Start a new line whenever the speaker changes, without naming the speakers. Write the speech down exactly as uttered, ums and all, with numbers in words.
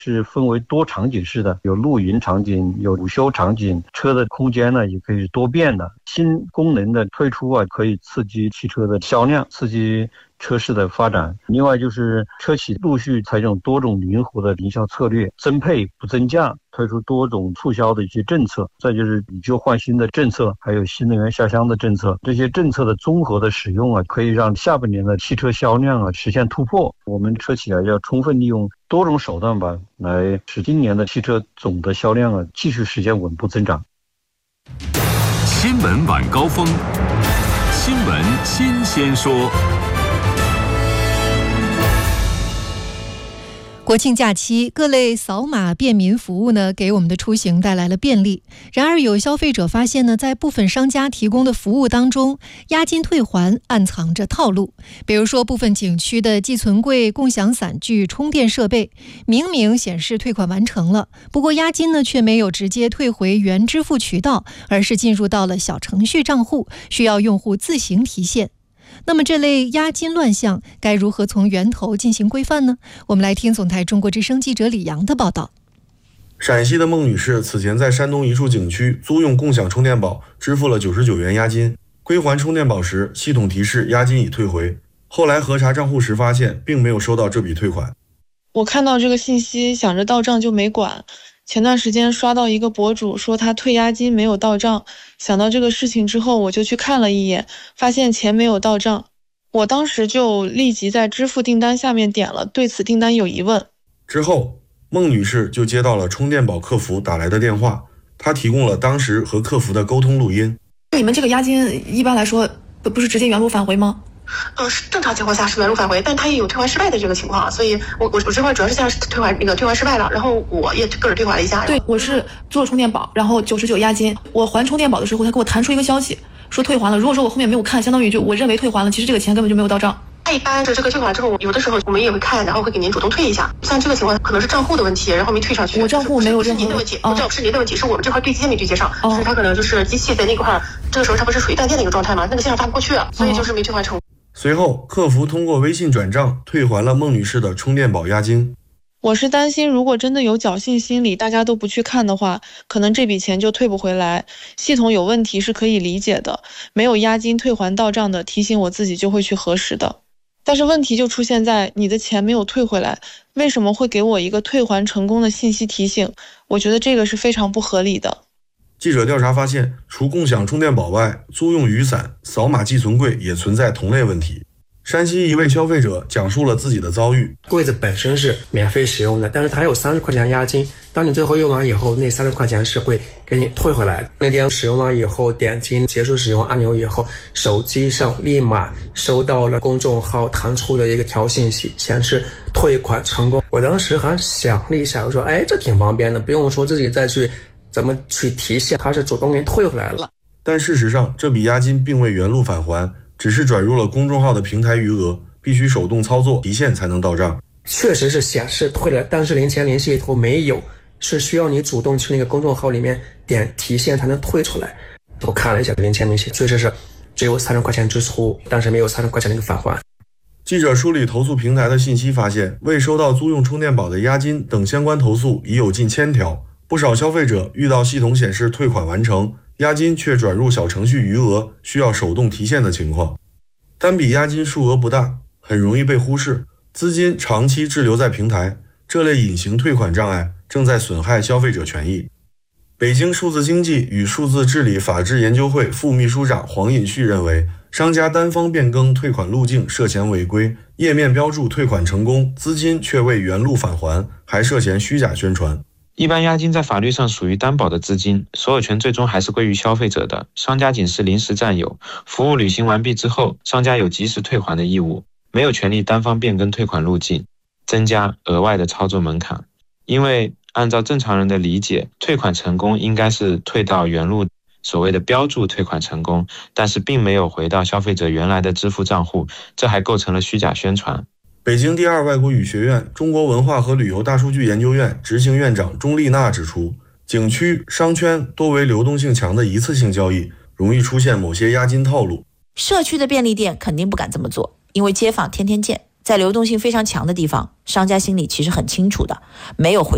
是分为多场景式的，有露营场景，有午休场景，车的空间呢也可以是多变的。新功能的推出啊，可以刺激汽车的销量，刺激车市的发展。另外就是车企陆续采用多种灵活的营销策略，增配不增价，推出多种促销的一些政策，再就是以旧换新的政策，还有新能源下乡的政策。这些政策的综合的使用啊，可以让下半年的汽车销量啊实现突破。我们车企啊要充分利用多种手段吧，来使今年的汽车总的销量啊继续实现稳步增长。
新闻晚高峰，新闻新鲜说。
国庆假期，各类扫码便民服务呢，给我们的出行带来了便利。然而，有消费者发现呢，在部分商家提供的服务当中，押金退还暗藏着套路。比如说，部分景区的寄存柜、共享伞具、充电设备，明明显示退款完成了，不过押金呢却没有直接退回原支付渠道，而是进入到了小程序账户，需要用户自行提现。那么这类押金乱象该如何从源头进行规范呢？我们来听总台中国之声记者李阳的报道。
陕西的孟女士此前在山东一处景区租用共享充电宝，支付了九十九元押金，归还充电宝时，系统提示押金已退回。后来核查账户时发现，并没有收到这笔退款。
我看到这个信息，想着到账就没管。前段时间刷到一个博主说他退押金没有到账，想到这个事情之后，我就去看了一眼，发现钱没有到账。我当时就立即在支付订单下面点了对此订单有疑问。
之后，孟女士就接到了充电宝客服打来的电话，她提供了当时和客服的沟通录音。
你们这个押金一般来说不不是直接原路返回吗？
呃，正常情况下是原路返回，但它也有退还失败的这个情况，所以我我我这块主要是现在退还那个退还失败了，然后我也个人退还了一下。
对，我是做充电宝，然后九十九押金，我还充电宝的时候，他给我弹出一个消息说退还了。如果说我后面没有看，相当于就我认为退还了，其实这个钱根本就没有到账。
一般是这个退款之后，有的时候我们也会看，然后会给您主动退一下。像这个情况可能是账户的问题，然后没退上去。
我账户没有任何
是您的问题，不是您的问题，是我们这块对接没对接上，所以它可能就是机器在那块，这个时候它不是属于断电的一个状态吗？那个线上发不过去，所以就是没退还成。
随后，客服通过微信转账退还了孟女士的充电宝押金。
我是担心，如果真的有侥幸心理，大家都不去看的话，可能这笔钱就退不回来。系统有问题是可以理解的，没有押金退还到账的，提醒我自己就会去核实的。但是问题就出现在你的钱没有退回来，为什么会给我一个退还成功的信息提醒？我觉得这个是非常不合理的。
记者调查发现，除共享充电宝外，租用雨伞、扫码寄存柜也存在同类问题。山西一位消费者讲述了自己的遭遇。
柜子本身是免费使用的，但是它有三十块钱押金，当你最后用完以后，那三十块钱是会给你退回来的。那天使用了以后，点击结束使用按钮以后，手机上立马收到了公众号弹出的一个条信息，显示退款成功。我当时还想了一下，我说哎，这挺方便的，不用说自己再去怎么去提现，它是主动给你退回来了。
但事实上，这笔押金并未原路返还，只是转入了公众号的平台余额，必须手动操作提现才能到账。
确实是显示退了，但是零钱联系图没有，是需要你主动去那个公众号里面点提现才能退出来。我看了一下零钱联系，确实是只有三十块钱支出，但是没有三十块钱的一个返还。
记者梳理投诉平台的信息发现，未收到租用充电宝的押金等相关投诉已有近千条。不少消费者遇到系统显示退款完成，押金却转入小程序余额，需要手动提现的情况。单笔押金数额不大，很容易被忽视，资金长期滞留在平台，这类隐形退款障碍正在损害消费者权益。北京数字经济与数字治理法治研究会副秘书长黄尹旭认为，商家单方变更退款路径涉嫌违规，页面标注退款成功，资金却未原路返还，还涉嫌虚假宣传。
一般押金在法律上属于担保的资金，所有权最终还是归于消费者的，商家仅是临时占有，服务履行完毕之后，商家有及时退还的义务，没有权利单方变更退款路径，增加额外的操作门槛。因为按照正常人的理解，退款成功应该是退到原路，所谓的标注退款成功，但是并没有回到消费者原来的支付账户，这还构成了虚假宣传。
北京第二外国语学院中国文化和旅游大数据研究院执行院长钟丽娜指出，景区、商圈多为流动性强的一次性交易，容易出现某些押金套路。
社区的便利店肯定不敢这么做，因为街坊天天见，在流动性非常强的地方，商家心里其实很清楚的，没有回